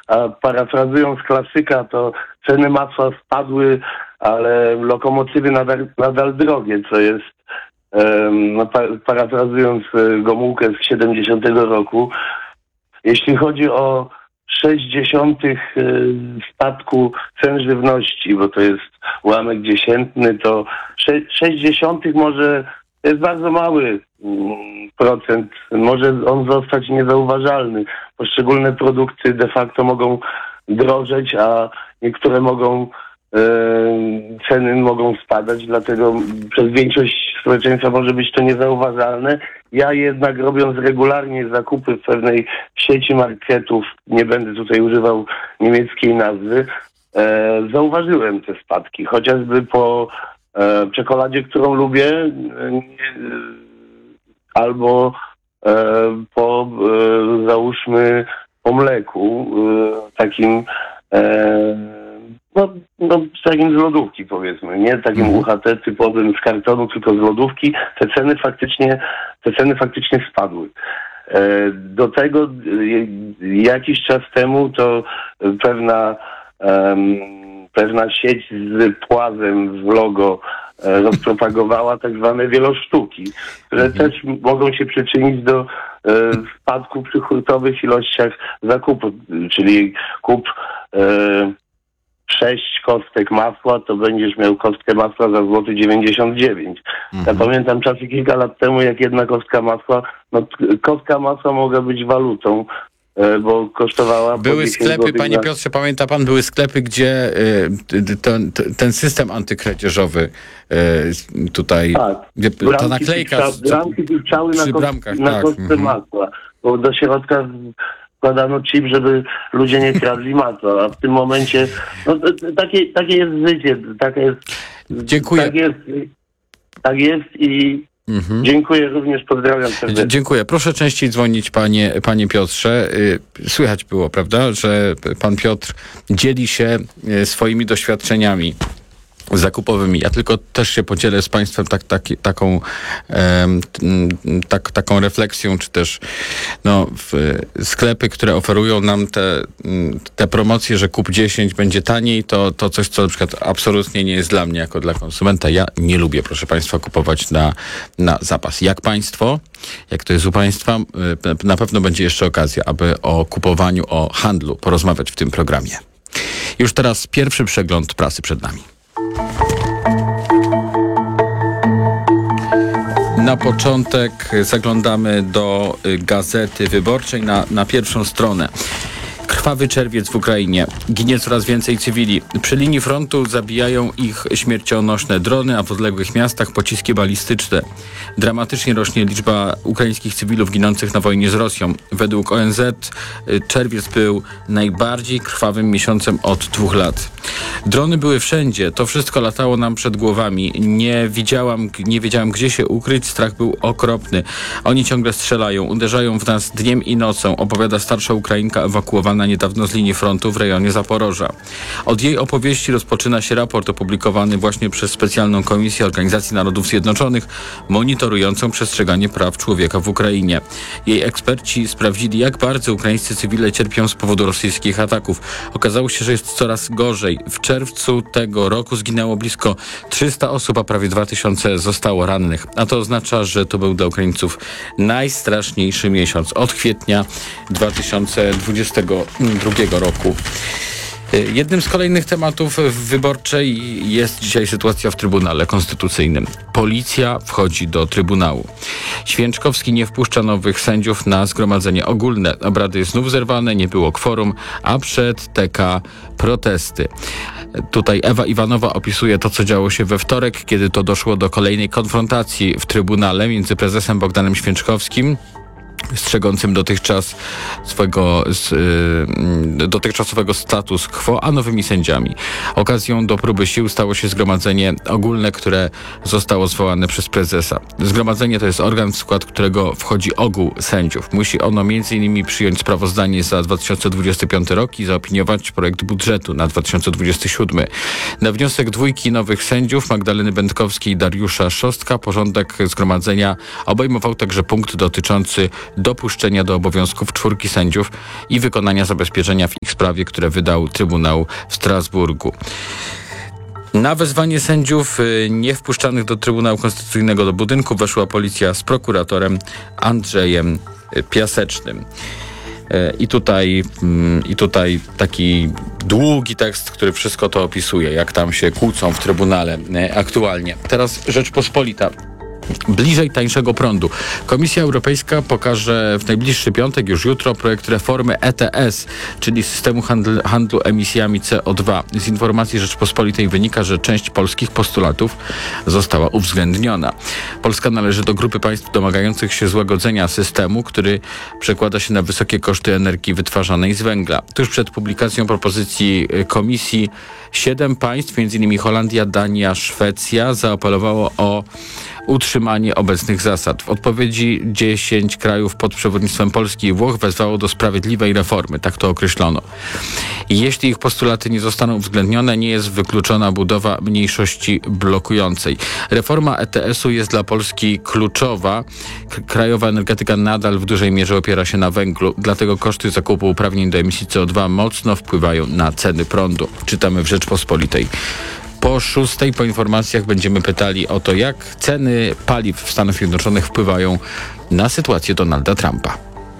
a parafrazując klasyka, to ceny masła spadły, ale lokomotywy nadal drogie, co jest, parafrazując Gomułkę z 70 roku. Jeśli chodzi o 0,6 spadku cen żywności, bo to jest ułamek dziesiętny, to 0,6 może to jest bardzo mały procent. Może on zostać niezauważalny. Poszczególne produkty de facto mogą drożeć, a niektóre ceny mogą spadać, dlatego przez większość społeczeństwa może być to niezauważalne. Ja jednak, robiąc regularnie zakupy w pewnej sieci marketów, nie będę tutaj używał niemieckiej nazwy, zauważyłem te spadki. Chociażby po czekoladzie, którą lubię, albo załóżmy po mleku, takim takim z lodówki, powiedzmy, nie takim UHT typowym z kartonu, tylko z lodówki, te ceny faktycznie spadły. Do tego jakiś czas temu to pewna sieć z płazem w logo rozpropagowała tak zwane wielosztuki, które też mogą się przyczynić do spadku przy hurtowych ilościach zakupu, czyli kup 6 kostek masła, to będziesz miał kostkę masła za 0,99 zł. Ja pamiętam czasy kilka lat temu, jak jedna kostka masła mogła być walutą, bo kosztowała... Były sklepy, panie Piotrze, pamięta pan, były sklepy, gdzie ten system antykradzieżowy tutaj... Tak, gdzie ta naklejka... Bramki piszczały na kostce masła, bo do środka wkładano chip, żeby ludzie nie kradli masła, a w tym momencie takie jest życie, Dziękuję. Tak jest i dziękuję również, pozdrawiam serdecznie. Dziękuję. Proszę częściej dzwonić, panie Piotrze. Słychać było, prawda, że pan Piotr dzieli się swoimi doświadczeniami zakupowymi. Ja tylko też się podzielę z państwem taką refleksją, czy też sklepy, które oferują nam te promocje, że kup 10, będzie taniej, to coś, co na przykład absolutnie nie jest dla mnie jako dla konsumenta. Ja nie lubię, proszę państwa, kupować na zapas. Jak to jest u państwa, na pewno będzie jeszcze okazja, aby o kupowaniu, o handlu porozmawiać w tym programie. Już teraz pierwszy przegląd prasy przed nami. Na początek zaglądamy do Gazety Wyborczej na pierwszą stronę. Krwawy czerwiec w Ukrainie. Ginie coraz więcej cywili. Przy linii frontu zabijają ich śmiercionośne drony, a w odległych miastach pociski balistyczne. Dramatycznie rośnie liczba ukraińskich cywilów ginących na wojnie z Rosją. Według ONZ czerwiec był najbardziej krwawym miesiącem od 2 lat. Drony były wszędzie. To wszystko latało nam przed głowami. Nie wiedziałam, gdzie się ukryć. Strach był okropny. Oni ciągle strzelają, uderzają w nas dniem i nocą, opowiada starsza Ukrainka ewakuowana niedawno z linii frontu w rejonie Zaporoża. Od jej opowieści rozpoczyna się raport opublikowany właśnie przez specjalną komisję Organizacji Narodów Zjednoczonych monitorującą przestrzeganie praw człowieka w Ukrainie. Jej eksperci sprawdzili, jak bardzo ukraińscy cywile cierpią z powodu rosyjskich ataków. Okazało się, że jest coraz gorzej. W czerwcu tego roku zginęło blisko 300 osób, a prawie 2000 zostało rannych. A to oznacza, że to był dla Ukraińców najstraszniejszy miesiąc od kwietnia 2022 roku. Jednym z kolejnych tematów w Wyborczej jest dzisiaj sytuacja w Trybunale Konstytucyjnym. Policja wchodzi do Trybunału. Święczkowski nie wpuszcza nowych sędziów na zgromadzenie ogólne. Obrady znów zerwane, nie było kworum, a przed TK protesty. Tutaj Ewa Iwanowa opisuje to, co działo się we wtorek, kiedy to doszło do kolejnej konfrontacji w Trybunale między prezesem Bogdanem Święczkowskim, strzegącym dotychczasowego status quo, a nowymi sędziami. Okazją do próby sił stało się zgromadzenie ogólne, które zostało zwołane przez prezesa. Zgromadzenie to jest organ, w skład którego wchodzi ogół sędziów. Musi ono m.in. przyjąć sprawozdanie za 2025 rok i zaopiniować projekt budżetu na 2027. Na wniosek 2 nowych sędziów, Magdaleny Będkowskiej i Dariusza Szostka, porządek zgromadzenia obejmował także punkt dotyczący dopuszczenia do obowiązków 4 sędziów i wykonania zabezpieczenia w ich sprawie, które wydał Trybunał w Strasburgu. Na wezwanie sędziów niewpuszczanych do Trybunału Konstytucyjnego do budynku weszła policja z prokuratorem Andrzejem Piasecznym. I tutaj taki długi tekst, który wszystko to opisuje, jak tam się kłócą w Trybunale aktualnie. Teraz Rzeczpospolita. Bliżej tańszego prądu. Komisja Europejska pokaże w najbliższy piątek, już jutro, projekt reformy ETS, czyli systemu handlu emisjami CO2. Z informacji Rzeczpospolitej wynika, że część polskich postulatów została uwzględniona. Polska należy do grupy państw domagających się złagodzenia systemu, który przekłada się na wysokie koszty energii wytwarzanej z węgla. Tuż przed publikacją propozycji Komisji 7 państw, m.in. Holandia, Dania, Szwecja, zaapelowało o utrzymanie obecnych zasad. W odpowiedzi 10 krajów pod przewodnictwem Polski i Włoch wezwało do sprawiedliwej reformy, tak to określono. I jeśli ich postulaty nie zostaną uwzględnione, nie jest wykluczona budowa mniejszości blokującej. Reforma ETS-u jest dla Polski kluczowa. Krajowa energetyka nadal w dużej mierze opiera się na węglu, dlatego koszty zakupu uprawnień do emisji CO2 mocno wpływają na ceny prądu. Czytamy w Rzeczpospolitej. Po 6 po informacjach będziemy pytali o to, jak ceny paliw w Stanach Zjednoczonych wpływają na sytuację Donalda Trumpa.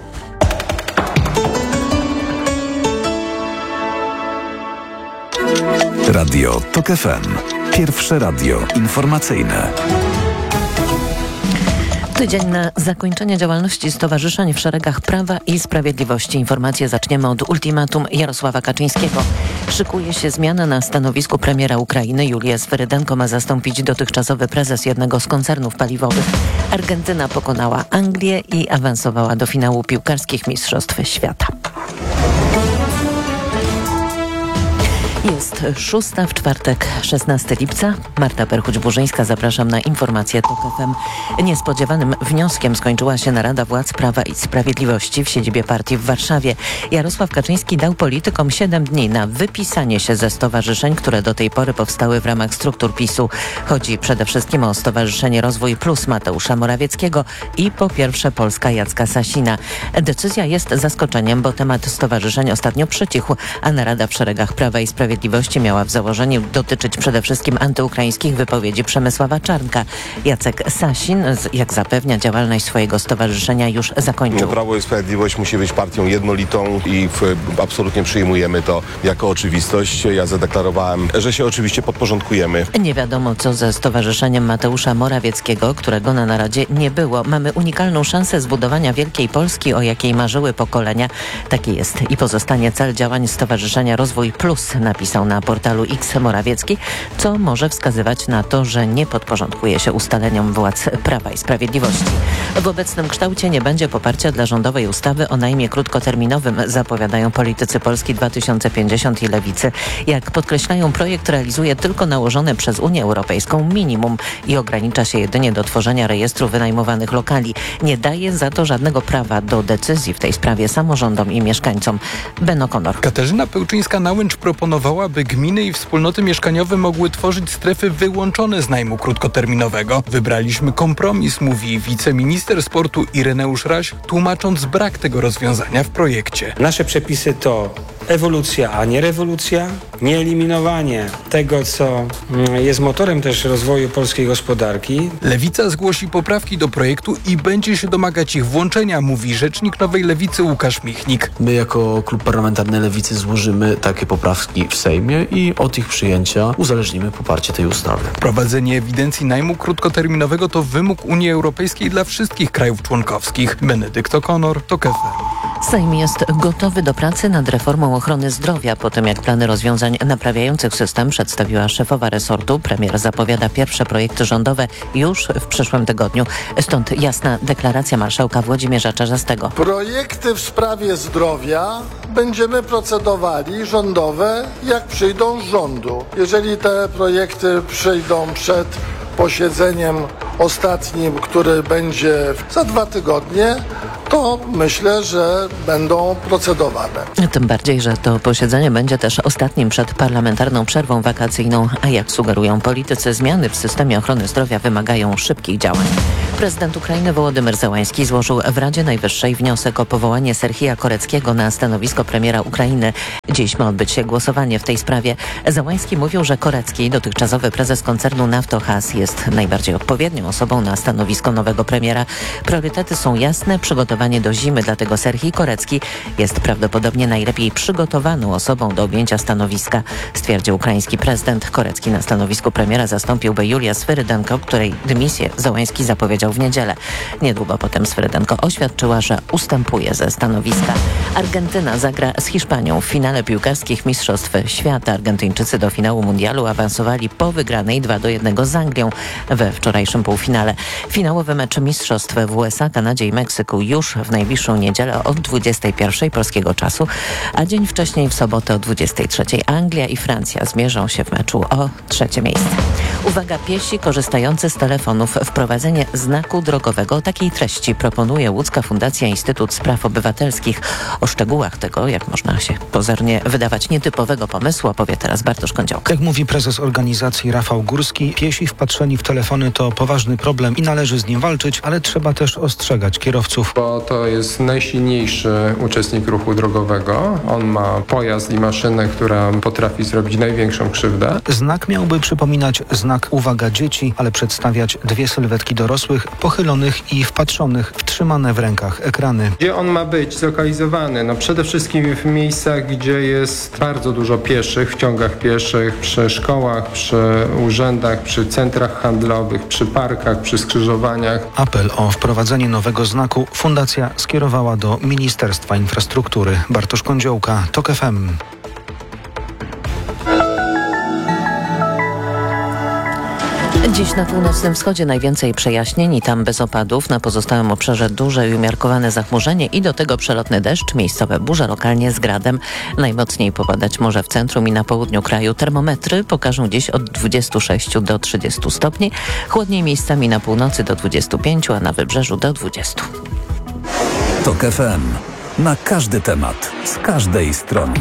Radio TOK FM. Pierwsze radio informacyjne. Tydzień na zakończenie działalności stowarzyszeń w szeregach Prawa i Sprawiedliwości. Informacje zaczniemy od ultimatum Jarosława Kaczyńskiego. Szykuje się zmiana na stanowisku premiera Ukrainy. Julię Swyrydenko ma zastąpić dotychczasowy prezes jednego z koncernów paliwowych. Argentyna pokonała Anglię i awansowała do finału piłkarskich Mistrzostw Świata. Jest 6 w czwartek, 16 lipca. Marta Perchuć-Burzyńska, zapraszam na informacje TOK FM. Niespodziewanym wnioskiem skończyła się narada władz Prawa i Sprawiedliwości w siedzibie partii w Warszawie. Jarosław Kaczyński dał politykom 7 dni na wypisanie się ze stowarzyszeń, które do tej pory powstały w ramach struktur PiS-u. Chodzi przede wszystkim o Stowarzyszenie Rozwój Plus Mateusza Morawieckiego i Po Pierwsze Polska Jacka Sasina. Decyzja jest zaskoczeniem, bo temat stowarzyszeń ostatnio przycichł, a narada w szeregach Prawa i Sprawiedliwości miała w założeniu dotyczyć przede wszystkim antyukraińskich wypowiedzi Przemysława Czarnka. Jacek Sasin, jak zapewnia, działalność swojego stowarzyszenia już zakończył. Prawo i Sprawiedliwość musi być partią jednolitą i absolutnie przyjmujemy to jako oczywistość. Ja zadeklarowałem, że się oczywiście podporządkujemy. Nie wiadomo, co ze Stowarzyszeniem Mateusza Morawieckiego, którego na naradzie nie było. Mamy unikalną szansę zbudowania wielkiej Polski, o jakiej marzyły pokolenia. Taki jest i pozostanie cel działań Stowarzyszenia Rozwój Plus, napisał na portalu X Morawiecki, co może wskazywać na to, że nie podporządkuje się ustaleniom władz Prawa i Sprawiedliwości. W obecnym kształcie nie będzie poparcia dla rządowej ustawy o najmie krótkoterminowym, zapowiadają politycy Polski 2050 i Lewicy. Jak podkreślają, projekt realizuje tylko nałożone przez Unię Europejską minimum i ogranicza się jedynie do tworzenia rejestru wynajmowanych lokali. Nie daje za to żadnego prawa do decyzji w tej sprawie samorządom i mieszkańcom. Ben O'Connor. Katarzyna Pełczyńska-Nałęcz proponowała, by gminy i wspólnoty mieszkaniowe mogły tworzyć strefy wyłączone z najmu krótkoterminowego. Wybraliśmy kompromis, mówi wiceminister sportu Ireneusz Raś, tłumacząc brak tego rozwiązania w projekcie. Nasze przepisy to ewolucja, a nie rewolucja, nie eliminowanie tego, co jest motorem też rozwoju polskiej gospodarki. Lewica zgłosi poprawki do projektu i będzie się domagać ich włączenia, mówi rzecznik Nowej Lewicy Łukasz Michnik. My jako klub parlamentarny Lewicy złożymy takie poprawki w Sejmie i od ich przyjęcia uzależnimy poparcie tej ustawy. Prowadzenie ewidencji najmu krótkoterminowego to wymóg Unii Europejskiej dla wszystkich krajów członkowskich. Benedykt O'Connor, TOK FM. Sejm jest gotowy do pracy nad reformą ochrony zdrowia. Po tym, jak plany rozwiązań naprawiających system przedstawiła szefowa resortu, premier zapowiada pierwsze projekty rządowe już w przyszłym tygodniu. Stąd jasna deklaracja marszałka Włodzimierza Czarzastego. Projekty w sprawie zdrowia będziemy procedowali rządowe, jak przyjdą z rządu. Jeżeli te projekty przyjdą przed posiedzeniem ostatnim, który będzie za 2 tygodnie, to myślę, że będą procedowane. Tym bardziej, że to posiedzenie będzie też ostatnim przed parlamentarną przerwą wakacyjną, a jak sugerują politycy, zmiany w systemie ochrony zdrowia wymagają szybkich działań. Prezydent Ukrainy Wołodymyr Zełański złożył w Radzie Najwyższej wniosek o powołanie Serhija Koreckiego na stanowisko premiera Ukrainy. Dziś ma odbyć się głosowanie w tej sprawie. Zełański mówił, że Korecki, dotychczasowy prezes koncernu Naftogaz, jest najbardziej odpowiednią osobą na stanowisko nowego premiera. Priorytety są jasne, przygotowanie do zimy, dlatego Serhij Korecki jest prawdopodobnie najlepiej przygotowaną osobą do objęcia stanowiska, stwierdził ukraiński prezydent. Korecki na stanowisku premiera zastąpiłby Julię Swyrydenko, której dymisję Zełański zapowiedział w niedzielę. Niedługo potem Swyrydenko oświadczyła, że ustępuje ze stanowiska. Argentyna zagra z Hiszpanią w finale piłkarskich Mistrzostw Świata. Argentyńczycy do finału mundialu awansowali po wygranej 2-1 z Anglią we wczorajszym półfinale. Finałowy mecz mistrzostw w USA, Kanadzie i Meksyku już w najbliższą niedzielę o 21 polskiego czasu, a dzień wcześniej w sobotę o 23 Anglia i Francja zmierzą się w meczu o trzecie miejsce. Uwaga, piesi korzystający z telefonów. Wprowadzenie znaku drogowego o takiej treści proponuje Łódzka Fundacja Instytut Spraw Obywatelskich. O szczegółach tego, jak można się pozornie wydawać nietypowego pomysłu, opowie teraz Bartosz Kądziołka. Jak mówi prezes organizacji Rafał Górski, piesi wpatrzeni w telefony to poważny problem i należy z nim walczyć, ale trzeba też ostrzegać kierowców. Bo to jest najsilniejszy uczestnik ruchu drogowego. On ma pojazd i maszynę, która potrafi zrobić największą krzywdę. Znak miałby przypominać znak uwaga dzieci, ale przedstawiać dwie sylwetki dorosłych, pochylonych i wpatrzonych w trzymane w rękach ekrany. Gdzie on ma być zlokalizowany? No przede wszystkim w miejscach, gdzie jest bardzo dużo pieszych, w ciągach pieszych, przy szkołach, przy urzędach, przy centrach handlowych, przy parkach, przy skrzyżowaniach. Apel o wprowadzenie nowego znaku fundacja skierowała do Ministerstwa Infrastruktury. Bartosz Kądziołka, TOK FM. Dziś na północnym wschodzie najwięcej przejaśnień i tam bez opadów. Na pozostałym obszarze duże i umiarkowane zachmurzenie i do tego przelotny deszcz, miejscowe burze, lokalnie z gradem. Najmocniej popadać może w centrum i na południu kraju. Termometry pokażą dziś od 26 do 30 stopni. Chłodniej miejscami na północy do 25, a na wybrzeżu do 20. TOK FM. Na każdy temat, z każdej strony.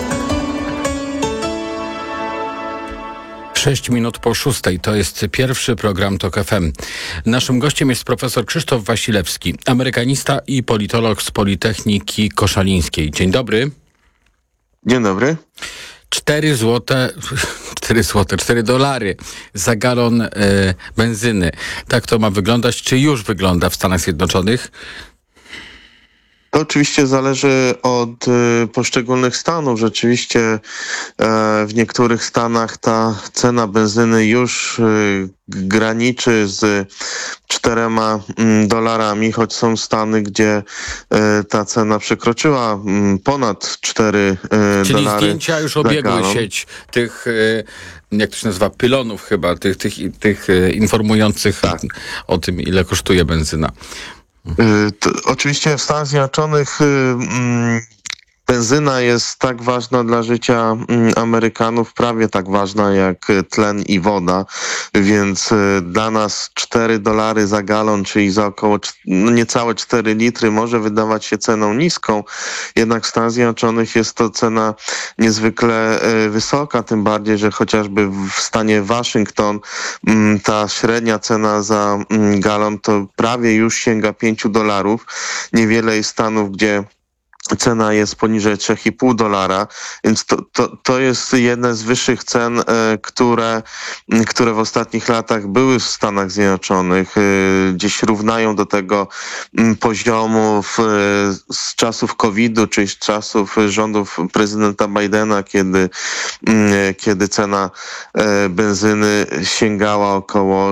6 minut po 6. To jest pierwszy program TOK FM. Naszym gościem jest profesor Krzysztof Wasilewski, amerykanista i politolog z Politechniki Koszalińskiej. Dzień dobry. Dzień dobry. 4 dolary za galon benzyny. Tak to ma wyglądać, czy już wygląda w Stanach Zjednoczonych? To oczywiście zależy od poszczególnych stanów. Rzeczywiście w niektórych stanach ta cena benzyny już graniczy z 4 dolarami, choć są stany, gdzie ta cena przekroczyła ponad 4 dolary. Czyli zdjęcia już obiegły sieć tych, jak to się nazywa, pylonów chyba, tych informujących o tym, ile kosztuje benzyna. Oczywiście w Stanach Zjednoczonych benzyna jest tak ważna dla życia Amerykanów, prawie tak ważna jak tlen i woda, więc dla nas 4 dolary za galon, czyli za około niecałe 4 litry może wydawać się ceną niską, jednak w Stanach Zjednoczonych jest to cena niezwykle wysoka, tym bardziej, że chociażby w stanie Waszyngton ta średnia cena za galon to prawie już sięga 5 dolarów. Niewiele jest stanów, gdzie cena jest poniżej 3,5 dolara, więc to jest jedna z wyższych cen, które w ostatnich latach były w Stanach Zjednoczonych. Gdzieś równają do tego poziomu z czasów COVID-u, czyli z czasów rządów prezydenta Bidena, kiedy cena benzyny sięgała około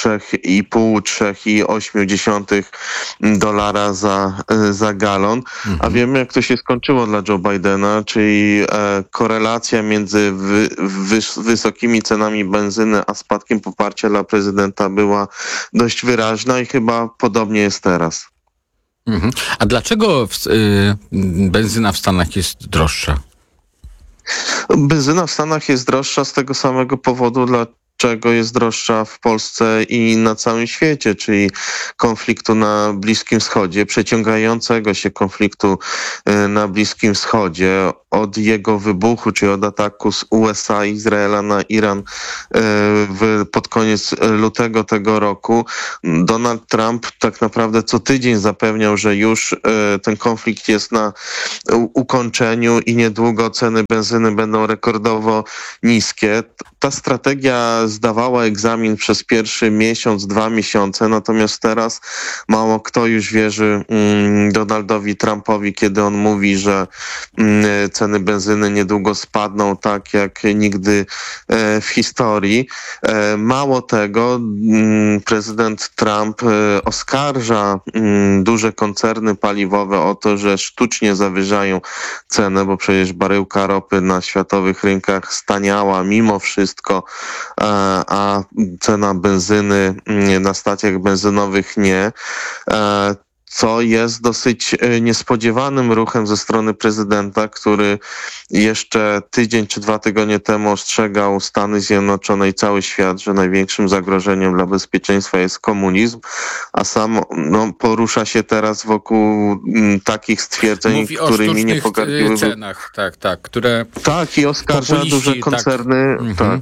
3,5-3,8 dolara za galon. A wiemy, jak to się skończyło dla Joe Bidena, czyli korelacja między wysokimi cenami benzyny a spadkiem poparcia dla prezydenta była dość wyraźna i chyba podobnie jest teraz. A dlaczego benzyna w Stanach jest droższa? Benzyna w Stanach jest droższa z tego samego powodu, czego jest droższa w Polsce i na całym świecie, czyli konfliktu na Bliskim Wschodzie, przeciągającego się konfliktu na Bliskim Wschodzie, od jego wybuchu, czyli od ataku z USA i Izraela na Iran pod koniec lutego tego roku. Donald Trump tak naprawdę co tydzień zapewniał, że już ten konflikt jest na ukończeniu i niedługo ceny benzyny będą rekordowo niskie. Ta strategia zdawała egzamin przez pierwszy miesiąc, 2 miesiące, natomiast teraz mało kto już wierzy Donaldowi Trumpowi, kiedy on mówi, że ceny benzyny niedługo spadną tak jak nigdy w historii. Mało tego, prezydent Trump oskarża duże koncerny paliwowe o to, że sztucznie zawyżają cenę, bo przecież baryłka ropy na światowych rynkach staniała mimo wszystko, a cena benzyny na stacjach benzynowych nie. Co jest dosyć niespodziewanym ruchem ze strony prezydenta, który jeszcze tydzień czy 2 tygodnie temu ostrzegał Stany Zjednoczone i cały świat, że największym zagrożeniem dla bezpieczeństwa jest komunizm, a sam porusza się teraz wokół takich stwierdzeń, mówi którymi nie pogardziły cenach, tak, które... Tak, i oskarża duże koncerny.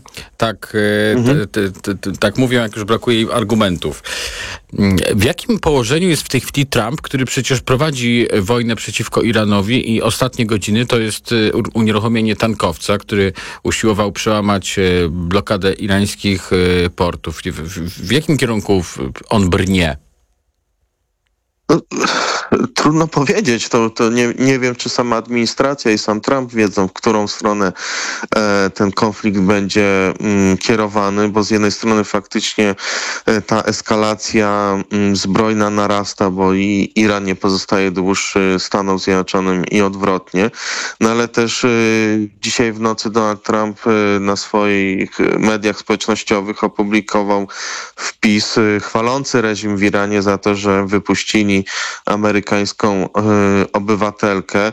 Tak mówią, jak już brakuje im argumentów. W jakim położeniu jest w tej chwili Trump, który przecież prowadzi wojnę przeciwko Iranowi i ostatnie godziny to jest unieruchomienie tankowca, który usiłował przełamać blokadę irańskich portów. W jakim kierunku on brnie? Trudno powiedzieć, to nie wiem, czy sama administracja i sam Trump wiedzą, w którą stronę ten konflikt będzie kierowany, bo z jednej strony faktycznie ta eskalacja zbrojna narasta, bo i Iran nie pozostaje dłuższy Stanom Zjednoczonym i odwrotnie, no ale też dzisiaj w nocy Donald Trump na swoich mediach społecznościowych opublikował wpis chwalący reżim w Iranie za to, że wypuścili amerykańską obywatelkę.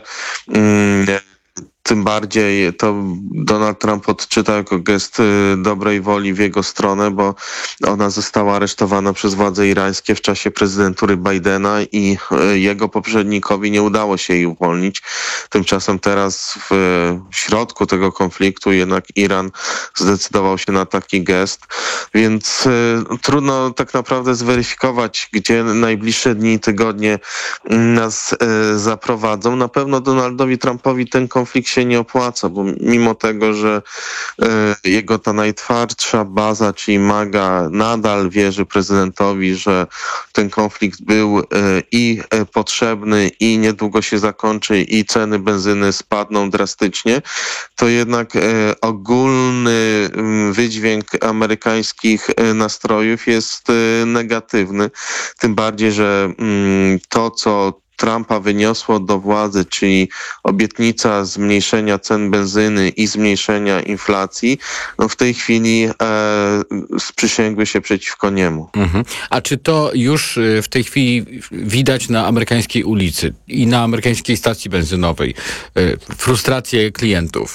Tym bardziej to Donald Trump odczytał jako gest dobrej woli w jego stronę, bo ona została aresztowana przez władze irańskie w czasie prezydentury Bidena i jego poprzednikowi nie udało się jej uwolnić. Tymczasem teraz w środku tego konfliktu jednak Iran zdecydował się na taki gest, więc trudno tak naprawdę zweryfikować, gdzie najbliższe dni i tygodnie nas zaprowadzą. Na pewno Donaldowi Trumpowi ten konflikt się nie opłaca, bo mimo tego, że jego ta najtwardsza baza, czyli MAGA, nadal wierzy prezydentowi, że ten konflikt był i potrzebny, i niedługo się zakończy, i ceny benzyny spadną drastycznie, to jednak ogólny wydźwięk amerykańskich nastrojów jest negatywny. Tym bardziej, że to, co Trumpa wyniosło do władzy, czyli obietnica zmniejszenia cen benzyny i zmniejszenia inflacji, no w tej chwili sprzysięgły się przeciwko niemu. A czy to już w tej chwili widać na amerykańskiej ulicy i na amerykańskiej stacji benzynowej? Frustrację klientów?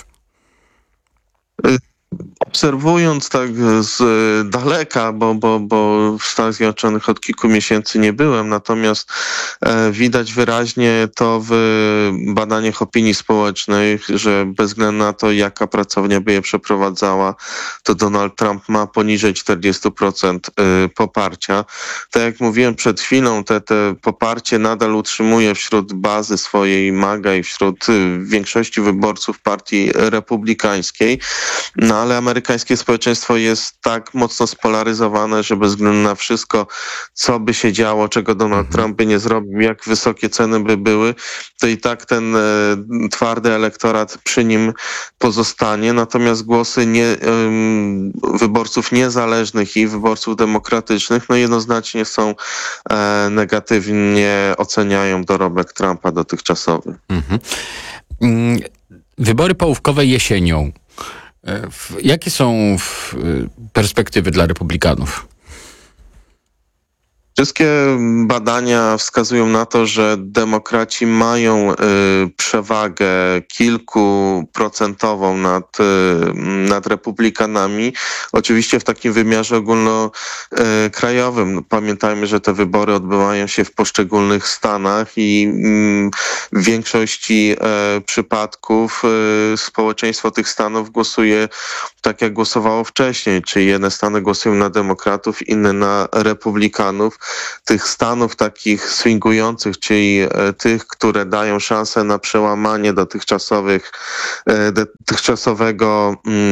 Obserwując tak z daleka, bo w Stanach Zjednoczonych od kilku miesięcy nie byłem, natomiast widać wyraźnie to w badaniach opinii społecznej, że bez względu na to, jaka pracownia by je przeprowadzała, to Donald Trump ma poniżej 40% poparcia. Tak jak mówiłem przed chwilą, te poparcie nadal utrzymuje wśród bazy swojej MAGA i wśród większości wyborców partii republikańskiej, no ale amerykańskie społeczeństwo jest tak mocno spolaryzowane, że bez względu na wszystko, co by się działo, czego Donald Trump by nie zrobił, jak wysokie ceny by były, to i tak ten twardy elektorat przy nim pozostanie. Natomiast głosy wyborców niezależnych i wyborców demokratycznych jednoznacznie są negatywnie oceniają dorobek Trumpa dotychczasowy. Wybory połówkowe jesienią. Jakie są perspektywy dla republikanów? Wszystkie badania wskazują na to, że demokraci mają przewagę kilkuprocentową nad republikanami. Oczywiście w takim wymiarze ogólnokrajowym. Pamiętajmy, że te wybory odbywają się w poszczególnych stanach i w większości przypadków społeczeństwo tych stanów głosuje tak, jak głosowało wcześniej, czyli jedne stany głosują na demokratów, inne na republikanów. Tych stanów takich swingujących, czyli tych, które dają szansę na przełamanie dotychczasowego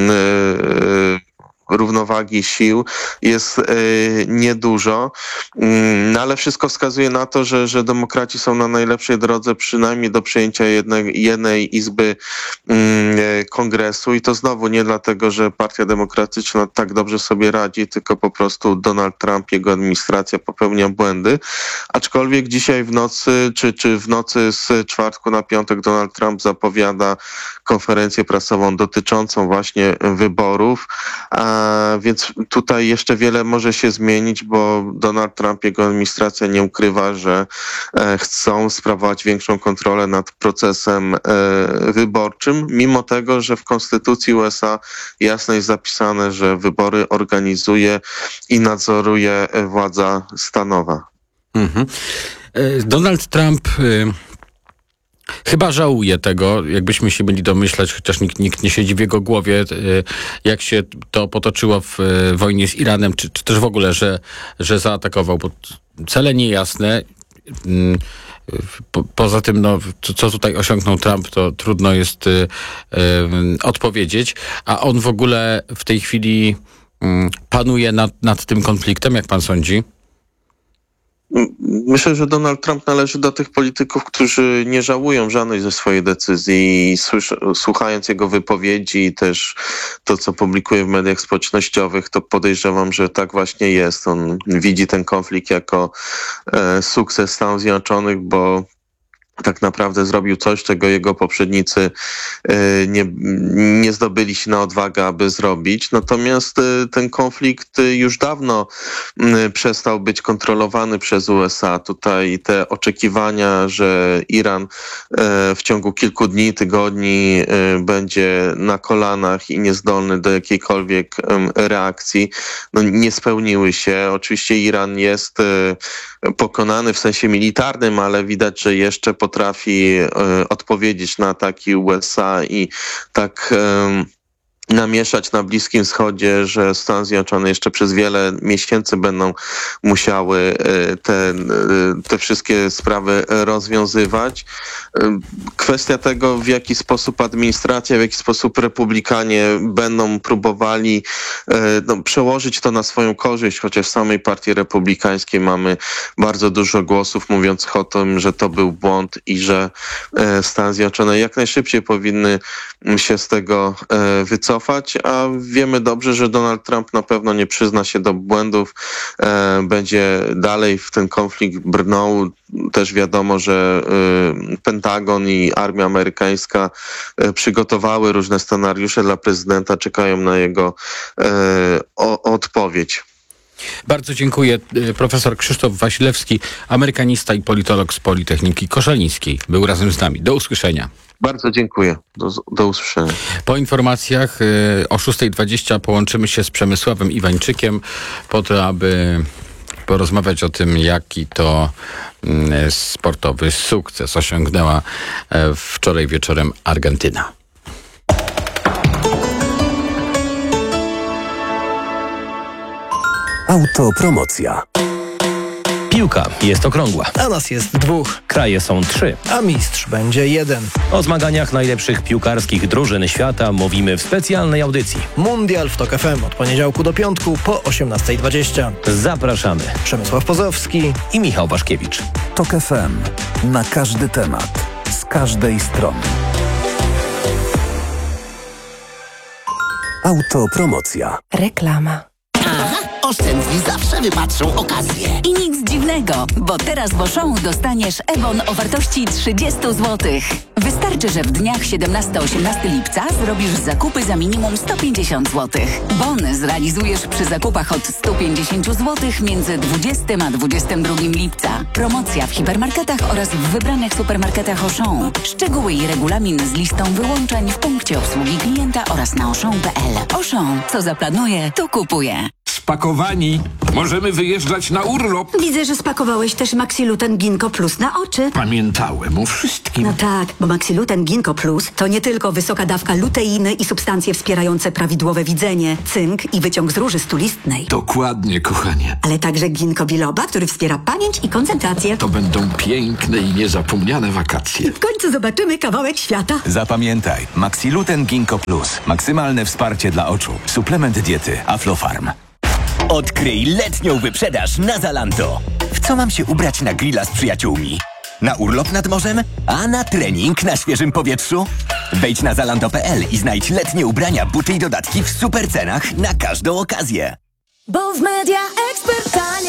równowagi sił jest niedużo, ale wszystko wskazuje na to, że demokraci są na najlepszej drodze przynajmniej do przejęcia jednej izby kongresu i to znowu nie dlatego, że Partia Demokratyczna tak dobrze sobie radzi, tylko po prostu Donald Trump, jego administracja popełnia błędy. Aczkolwiek dzisiaj w nocy, czy w nocy z czwartku na piątek Donald Trump zapowiada konferencję prasową dotyczącą właśnie wyborów, więc tutaj jeszcze wiele może się zmienić, bo Donald Trump, jego administracja nie ukrywa, że chcą sprawować większą kontrolę nad procesem wyborczym, mimo tego, że w Konstytucji USA jasno jest zapisane, że wybory organizuje i nadzoruje władza stanowa. Donald Trump chyba żałuje tego, jakbyśmy się mieli domyślać, chociaż nikt nie siedzi w jego głowie, jak się to potoczyło w wojnie z Iranem, czy też w ogóle, że zaatakował, bo cele niejasne. Poza tym, co tutaj osiągnął Trump, to trudno jest odpowiedzieć, a on w ogóle w tej chwili panuje nad tym konfliktem, jak pan sądzi? Myślę, że Donald Trump należy do tych polityków, którzy nie żałują żadnej ze swojej decyzji i słuchając jego wypowiedzi i też to, co publikuje w mediach społecznościowych, to podejrzewam, że tak właśnie jest. On widzi ten konflikt jako sukces Stanów Zjednoczonych, bo tak naprawdę zrobił coś, czego jego poprzednicy nie zdobyli się na odwagę, aby zrobić. Natomiast ten konflikt już dawno przestał być kontrolowany przez USA. Tutaj te oczekiwania, że Iran w ciągu kilku dni, tygodni będzie na kolanach i niezdolny do jakiejkolwiek reakcji, nie spełniły się. Oczywiście Iran jest pokonany w sensie militarnym, ale widać, że jeszcze potrafi odpowiedzieć na ataki USA i tak namieszać na Bliskim Wschodzie, że Stany Zjednoczone jeszcze przez wiele miesięcy będą musiały te wszystkie sprawy rozwiązywać. Kwestia tego, w jaki sposób administracja, w jaki sposób republikanie będą próbowali przełożyć to na swoją korzyść, chociaż w samej partii republikańskiej mamy bardzo dużo głosów mówiących o tym, że to był błąd i że Stany Zjednoczone jak najszybciej powinny się z tego wycofać, a wiemy dobrze, że Donald Trump na pewno nie przyzna się do błędów, będzie dalej w ten konflikt brnął. Też wiadomo, że Pentagon i armia amerykańska przygotowały różne scenariusze dla prezydenta, czekają na jego odpowiedź. Bardzo dziękuję. Profesor Krzysztof Wasilewski, amerykanista i politolog z Politechniki Koszalińskiej, był razem z nami. Do usłyszenia. Bardzo dziękuję. Do usłyszenia. Po informacjach o 6:20 połączymy się z Przemysławem Iwańczykiem po to, aby porozmawiać o tym, jaki to sportowy sukces osiągnęła wczoraj wieczorem Argentyna. Autopromocja. Piłka jest okrągła. A nas jest 2. Kraje są 3. A mistrz będzie 1. O zmaganiach najlepszych piłkarskich drużyn świata mówimy w specjalnej audycji. Mundial w TOK FM od poniedziałku do piątku po 18:20. Zapraszamy. Przemysław Pozowski i Michał Waszkiewicz. TOK FM. Na każdy temat. Z każdej strony. Autopromocja. Reklama. Aha! Oszczędni zawsze wypatrzą okazję. I nic dziwnego, bo teraz w Auchan dostaniesz Ebon o wartości 30 zł. Wystarczy, że w dniach 17-18 lipca zrobisz zakupy za minimum 150 zł. Bon zrealizujesz przy zakupach od 150 zł między 20 a 22 lipca. Promocja w hipermarketach oraz w wybranych supermarketach Auchan. Szczegóły i regulamin z listą wyłączeń w punkcie obsługi klienta oraz na auchan.pl. Auchan, co zaplanuje, to kupuje. Spakowani. Możemy wyjeżdżać na urlop. Widzę, że spakowałeś też Maxiluten Ginkgo Plus na oczy. Pamiętałem o wszystkim. No tak, bo Maxiluten Ginkgo Plus to nie tylko wysoka dawka luteiny i substancje wspierające prawidłowe widzenie, cynk i wyciąg z róży stulistnej. Dokładnie, kochanie. Ale także ginkgo biloba, który wspiera pamięć i koncentrację. To będą piękne i niezapomniane wakacje. W końcu zobaczymy kawałek świata. Zapamiętaj, Maxiluten Ginkgo Plus. Maksymalne wsparcie dla oczu. Suplement diety Aflofarm. Odkryj letnią wyprzedaż na Zalando. W co mam się ubrać na grilla z przyjaciółmi? Na urlop nad morzem? A na trening na świeżym powietrzu? Wejdź na zalando.pl i znajdź letnie ubrania, buty i dodatki w super cenach na każdą okazję. Bo w Media Expert